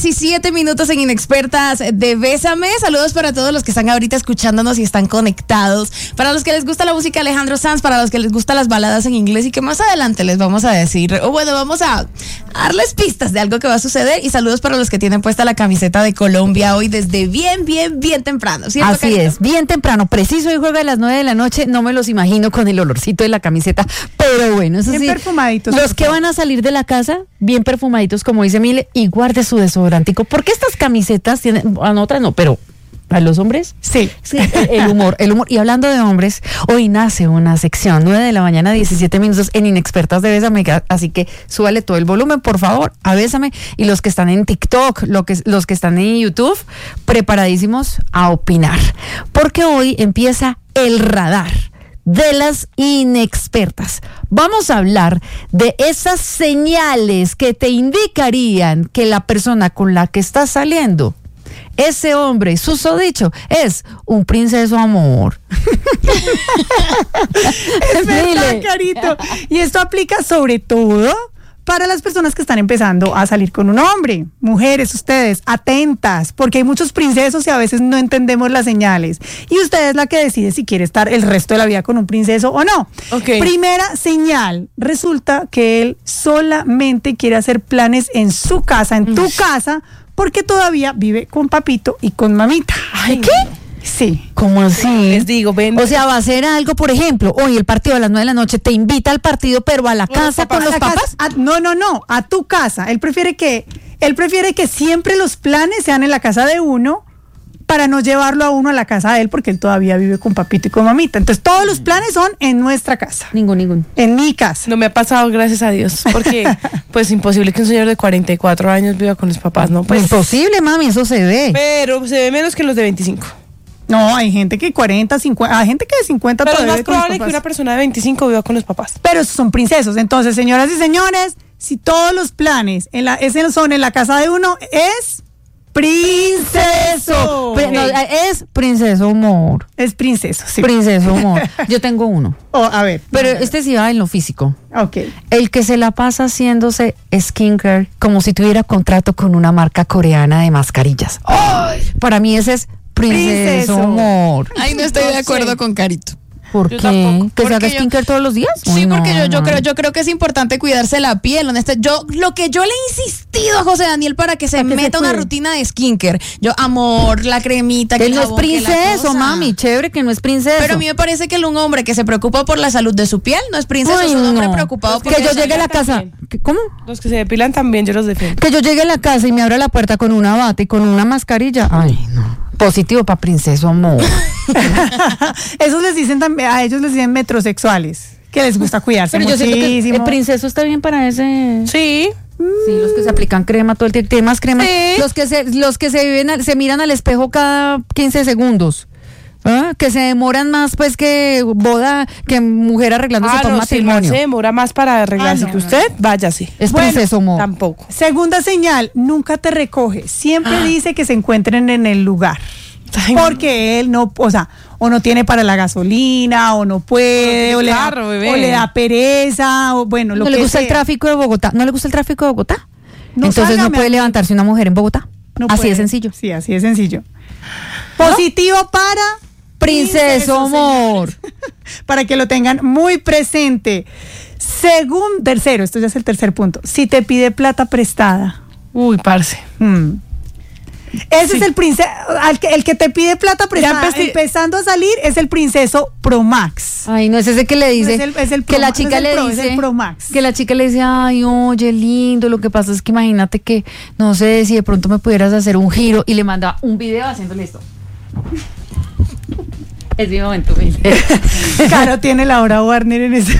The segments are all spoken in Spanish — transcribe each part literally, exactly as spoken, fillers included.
diecisiete minutos en Inexpertas de Bésame. Saludos para todos los que están ahorita escuchándonos y están conectados. Para los que les gusta la música de Alejandro Sanz, para los que les gustan las baladas en inglés y que más adelante les vamos a decir, o bueno, vamos a darles pistas de algo que va a suceder. Y saludos para los que tienen puesta la camiseta de Colombia hoy desde bien, bien, bien temprano. ¿Cierto, Así Carito? es, bien temprano. Preciso hoy juega a las nueve de la noche. No me los imagino con el olorcito de la camiseta, pero bueno, eso Bien sí. perfumaditos. Los que van a salir de la casa, bien perfumaditos, como dice Mile, y guarde su desodorantico. Porque estas camisetas tienen, a otras no, pero ¿a los hombres? Sí. Sí, el humor, el humor. Y hablando de hombres, hoy nace una sección, nueve de la mañana, diecisiete minutos, en Inexpertas de Bésame, así que súbale todo el volumen, por favor, a Bésame. Y los que están en TikTok, lo que, los que están en YouTube, preparadísimos a opinar. Porque hoy empieza el radar de las inexpertas. Vamos a hablar de esas señales que te indicarían que la persona con la que estás saliendo, ese hombre, susodicho, es un princeso amor. Es verdad, Carito. Y esto aplica sobre todo para las personas que están empezando a salir con un hombre. Mujeres, ustedes, atentas, porque hay muchos princesos y a veces no entendemos las señales. Y usted es la que decide si quiere estar el resto de la vida con un princeso o no. Okay. Primera señal, resulta que él solamente quiere hacer planes en su casa, en tu casa, porque todavía vive con papito y con mamita. Ay, ¿qué? Sí. ¿Cómo así? Les digo, ven. O sea, va a hacer algo, por ejemplo, hoy el partido a las nueve de la noche, te invita al partido, pero a la casa con los A la papás. casa- a- no, no, no, a tu casa. Él prefiere que, él prefiere que siempre los planes sean en la casa de uno para no llevarlo a uno a la casa de él, porque él todavía vive con papito y con mamita. Entonces todos los planes son en nuestra casa, Ningún, ningún. en mi casa. No me ha pasado, gracias a Dios, porque pues imposible que un señor de cuarenta y cuatro años viva con los papás, ¿no? Pues, Imposible, mami, eso se ve. pero se ve menos que los de veinticinco. No, hay gente que cuarenta, cincuenta, hay gente que de cincuenta Pero es todavía más vive con los probable que papás. una persona de veinticinco viva con los papás. Pero esos son princesos. Entonces, señoras y señores, si todos los planes en la, ese son en la casa de uno, es princeso. Pri- no, es princeso amor. Es princeso, sí. Princeso amor. Yo tengo uno. Oh, a ver. Pero este sí va en lo físico. Ok. El que se la pasa haciéndose skincare como si tuviera contrato con una marca coreana de mascarillas. ¡Ay! Para mí ese es princeso, Princeso. amor. Ay, no estoy de acuerdo con Carito. ¿Por Yo qué? tampoco. ¿Que se haga Porque yo- skincare todos los días? Sí, Uy, porque no, yo, yo no. creo, yo creo que es importante cuidarse la piel, honesta. Yo, lo que yo le he insistido a José Daniel para que se Para que se meta una cuide. rutina de skincare. Yo, amor, la cremita, que Él el no es jabón, que la princeso, cosa. mami. Chévere que no es princeso. Pero a mí me parece que un hombre que se preocupa por la salud de su piel no es princeso, Ay, es un hombre no. preocupado por Que yo la llegue a la casa. también. ¿Qué- ¿Cómo? Los que se depilan también, yo los defiendo. Que yo llegue a la casa y me abra la puerta con una bata y con una mascarilla. Ay, no. Positivo para princeso, amor. Esos les dicen también, a ellos les dicen metrosexuales, que les gusta cuidarse Pero yo siento que muchísimo. el princeso está bien para ese. Sí. Sí, los que se aplican crema todo el tiempo, tienen más crema. Sí. Los que se, los que se viven, al- se miran al espejo cada quince segundos. ¿Ah? Que se demoran más pues que boda, que mujer arreglándose Ah, para un no, si el man matrimonio. se demora más para arreglarse Ah, no, que no. usted, váyase. Es Bueno, princeso, amor. Tampoco. Segunda señal, nunca te recoge. Siempre dice que se encuentren en el lugar. Ay, no. Porque él no, o sea, o no tiene para la gasolina, o no puede, No o, tiene le da, carro, bebé. o le da pereza, o bueno, lo ¿No que le gusta el sea. tráfico de Bogotá? ¿No le gusta el tráfico de Bogotá? No Entonces salga, no mi puede amor. levantarse una mujer en Bogotá. No así puede. de sencillo. Sí, así de sencillo. Positivo para Princeso, amor. para que lo tengan muy presente. Según, tercero, esto ya es el tercer punto. Si te pide plata prestada. Uy, parce. Hmm. Ese Sí. es el princeso, el que te pide plata prestada, empecé- empezando a salir, es el princeso Pro Max. Ay, no es ese que le dice Es el- es el que Pro la Ma- chica es el le Pro, es dice el Pro Max. que la chica le dice, ay, oye, lindo, lo que pasa es que imagínate que no sé si de pronto me pudieras hacer un giro y le manda un video haciéndole esto. Es mi momento, mi Caro tiene la hora Warner en ese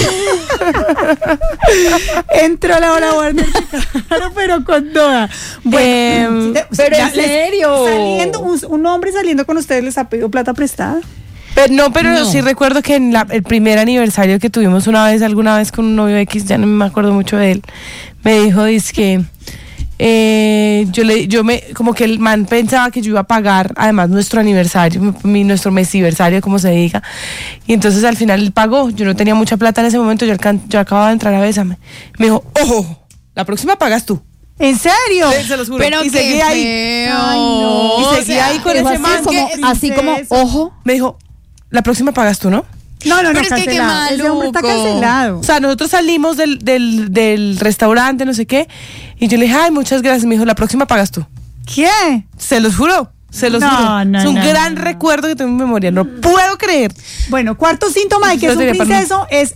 entró la hora Warner, claro, pero con toda. Bueno, Em, si te- pero ya en les- serio. Saliendo, un, un hombre saliendo con ustedes les ha pedido plata prestada. Pero no, pero No. sí recuerdo que en la- el primer aniversario que tuvimos una vez, alguna vez con un novio X, ya no me acuerdo mucho de él, me dijo, dice que eh, yo le, yo me, como que el man pensaba que yo iba a pagar, además nuestro aniversario, mi, nuestro mesiversario, como se diga, y entonces al final él pagó. Yo no tenía mucha plata en ese momento, yo, alcan- yo acababa de entrar a Bésame. Me dijo, ojo, la próxima pagas tú. ¿En serio? Sí, se los juro. Pero y qué seguí ahí. feo. Ay, no. Y O seguí sea, ahí con Dijo ese así man. como, que- así como, princesa. ojo. Me dijo, la próxima pagas tú, ¿no? No, no, no, Pero es que qué cancelado. Ese hombre está maluco. cancelado. O sea, nosotros salimos del, del, del restaurante, no sé qué, y yo le dije, ay, muchas gracias. Me dijo, la próxima pagas tú. ¿Qué? Se los juro, se los No, juro. no, es un no, gran no, no. recuerdo que tengo en mi memoria. No puedo creer. Bueno, cuarto síntoma de que Yo es un tenía para mí. princeso es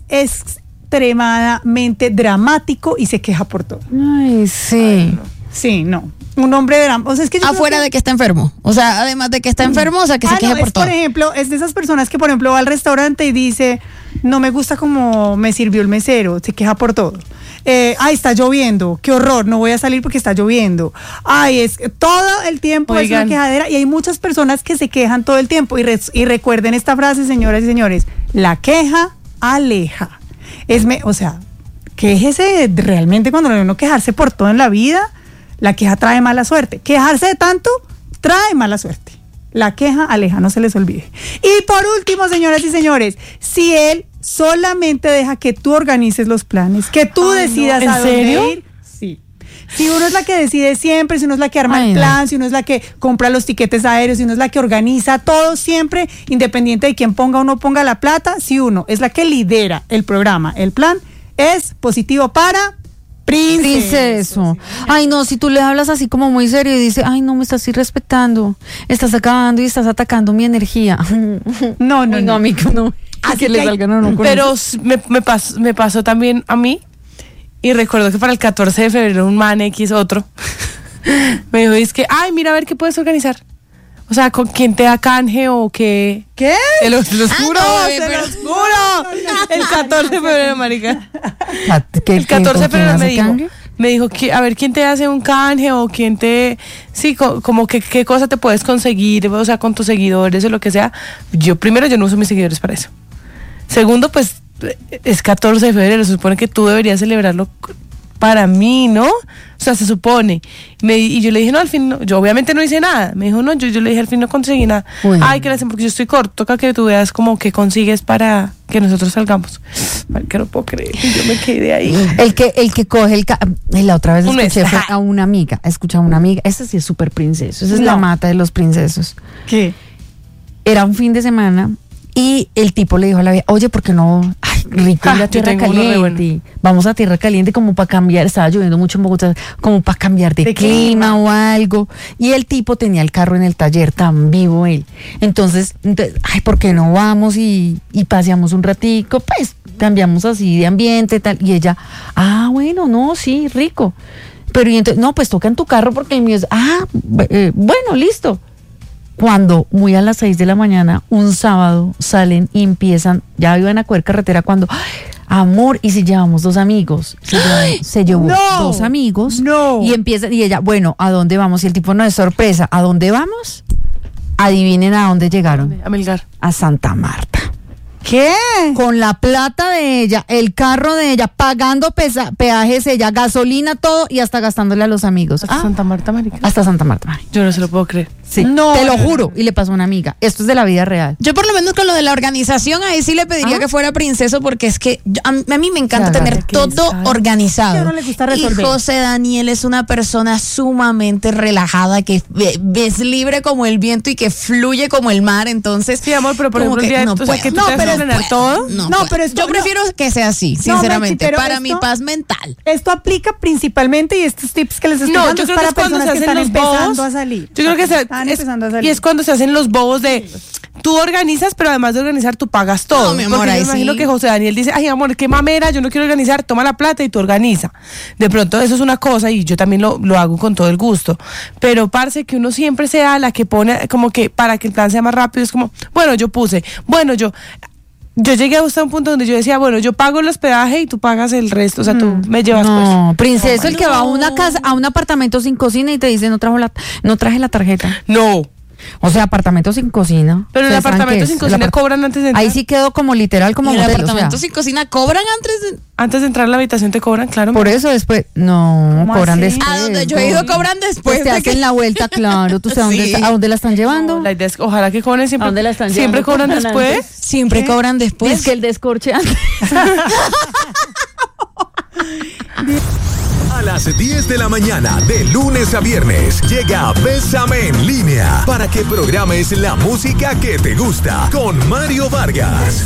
extremadamente dramático y se queja por todo. Ay, sí. Sí, no. Un hombre dramático. O sea, es que yo creo Afuera que- de que está enfermo. O sea, además de que está enfermo, o sea, que se Ah, queje no, por es, todo. por ejemplo, es de esas personas que, por ejemplo, va al restaurante y dice, no me gusta como me sirvió el mesero, se queja por todo. Eh, ay, está lloviendo, qué horror, no voy a salir porque está lloviendo. Ay, es todo el tiempo es Oigan. una quejadera y hay muchas personas que se quejan todo el tiempo. Y, res- y recuerden esta frase, señoras y señores, la queja aleja. Es me, o sea, quéjese realmente cuando uno quejarse por todo en la vida. La queja trae mala suerte. Quejarse de tanto trae mala suerte. La queja aleja, no se les olvide. Y por último, señoras y señores, si él solamente deja que tú organices los planes, que tú Ay, no, decidas ¿en a dónde serio? ir, sí. Si uno es la que decide siempre, si uno es la que arma Ay, el no. plan, si uno es la que compra los tiquetes aéreos, si uno es la que organiza todo siempre, independiente de quién ponga o no ponga la plata, si uno es la que lidera el programa, el plan, es positivo para princeso. Princeso. Ay, no, si tú le hablas así como muy serio y dice, ay, no, me estás irrespetando, estás acabando y estás atacando mi energía. No, no, Ay, no. a mí que no. Así que que le hay- salgan a uno con Pero eso. s- me, me, pasó, me pasó también a mí. Y recuerdo que para el catorce de febrero un man X, otro, me dijo, es que, ay, mira a ver qué puedes organizar. O sea, con quién te da canje o qué. ¿Qué? Te lo, te lo Ah, juro, no, te pero- lo juro. El catorce de febrero, marica. ¿Qué- El qué- catorce de con quién febrero me hace dijo, canje? me dijo, que, a ver, ¿quién te hace un canje o quién te... Sí, co- como que qué cosa te puedes conseguir, o sea, con tus seguidores o lo que sea. Yo, primero, yo no uso mis seguidores para eso. Segundo, pues, es catorce de febrero, se supone que tú deberías celebrarlo para mí, ¿no? O sea, se supone. Me- y yo le dije, no, al fin, no. Yo obviamente no hice nada. Me dijo, no, yo, yo le dije, al fin no conseguí nada. Uy. Ay, que le hacen porque yo estoy corto. Toca que tú veas como que consigues para que nosotros salgamos. Ay, que no puedo creer. Y yo me quedé ahí. El que, el que coge el... ca- y la otra vez Un escuché mes. fue a una amiga, escuché a una amiga, esta sí es súper princeso, esa es la No. mata de los princesos. ¿Qué? Era un fin de semana y el tipo le dijo a la vida, oye, ¿por qué no? Ay, rico ir Ah, a yo Tierra tengo uno re Caliente. bueno. Vamos a Tierra Caliente como para cambiar, estaba lloviendo mucho en Bogotá, como para cambiar de, De clima, clima. o algo. Y el tipo tenía el carro en el taller, tan vivo él. Entonces, ent- ay, ¿por qué no vamos y, y paseamos un ratico? Pues cambiamos así de ambiente, tal. Y ella, ah, bueno, no, sí, rico. Pero y entonces, no, pues toca en tu carro porque el mío es, ah, bu- eh, bueno, listo. Cuando muy a las seis de la mañana, un sábado, salen y empiezan, ya iban a coger carretera cuando, ¡ay, amor, y si llevamos dos amigos, se llevó, se llevó No, dos amigos no. y empieza, y ella, bueno, ¿a dónde vamos? Y el tipo no es sorpresa, ¿a dónde vamos? Adivinen a dónde llegaron, A Melgar. a Santa Marta. ¿Qué? Con la plata de ella, el carro de ella, pagando pesa- peajes ella, gasolina, todo y hasta gastándole a los amigos. Hasta Ah, Santa Marta, marica. hasta Santa Marta, mari. Yo no se lo puedo creer. Sí, No, te lo no, no, juro. Y le pasó a una amiga. Esto es de la vida real. Yo por lo menos con lo de la organización, ahí sí le pediría Ah. que fuera princeso porque es que yo- a, mí- a mí me encanta Claro, tener que todo sabe. organizado. Que a uno le gusta y resolver. José Daniel es una persona sumamente relajada, que ve- es libre como el viento y que fluye como el mar, entonces... Sí, amor, pero por como ejemplo, el día- no o sea, puedo. que tú No, te pero haces ordenar puedo. todo. No, No, puedo. pero esto yo no- prefiero que sea así, No, sinceramente, Mechi, pero para esto- mi paz mental. Esto aplica principalmente y estos tips que les estoy No, dando yo es creo para que es cuando personas se que hacen están los empezando bobos. a salir. Yo creo que se, están es- empezando a salir. y es cuando se hacen los bobos de tú organizas, pero además de organizar tú pagas todo. No, mi amor, Porque yo ahí me imagino sí. que José Daniel dice, ay amor, qué mamera, yo no quiero organizar, toma la plata y tú organiza. De pronto eso es una cosa y yo también lo, lo hago con todo el gusto. Pero parce que uno siempre sea la que pone como que para que el plan sea más rápido, es como, bueno, yo puse, bueno, yo yo llegué hasta un punto donde yo decía, bueno, yo pago el hospedaje y tú pagas el resto, o sea, tú me llevas No, princeso, el que va a No. una casa, a un apartamento sin cocina y te dice no trajo la, no traje la tarjeta. pues. No, O sea, apartamento sin cocina. pero en el ¿Ustedes saben apartamento qué es? sin El cocina apart- cobran antes de entrar. Ahí sí quedó como literal, como Y en el motel, o sea, apartamento sin cocina cobran antes de... Antes de entrar a la habitación te cobran, claro. por eso después, no, ¿Cómo cobran así? después. A donde yo he ido no. cobran después Pues te de hacen que- la vuelta, claro. ¿Tú sabes a dónde Sí. está- a dónde la están llevando? No, la idea es que ojalá que cobren siempre. ¿A dónde la están siempre llevando? cobran ¿Cobran después. antes? Siempre ¿Qué? cobran después. Es que el descorche antes. Al las diez de la mañana, de lunes a viernes, llega Bésame en línea para que programes la música que te gusta con Mario Vargas.